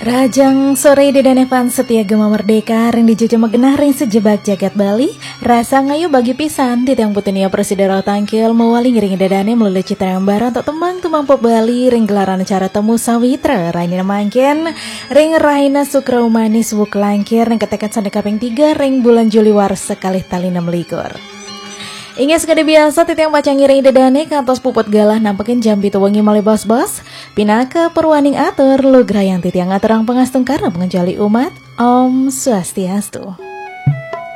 Rajang sore di Danevan setia gema merdeka ring dijajah megenah ring sejebak jagat Bali. Rasa ngayu bagi pisan di tiang putihnya presideral tangkil mewali ngiring dadane melalui citra yang barat untuk tembang pop Bali ring gelaran acara temu sawitra Raina mangken ring Raina Sukra Manis buk langkir ring ketekan sandi kaping 3 ring bulan Juli war sekali tali 6 likur. Ingat sekali biasa titiang baca ngiring dedane kantos puput galah nampekin jambi tuwengi malih bos-bos pinaka perwaning atur lu grayang titiang aturang pengastung karena pengenjali umat Om Swastiastu.